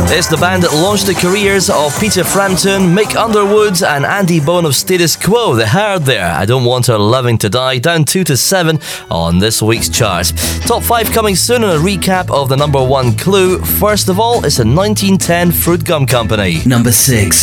It's the band that launched the careers of Peter Frampton, Mick Underwood and Andy Bone of Status Quo. They heard there, I Don't Want Her Loving to Die, down 2 to 7 on this week's charts. Top 5 coming soon and a recap of the number 1 clue. First of all, it's a 1910 Fruit Gum Company. Number 6.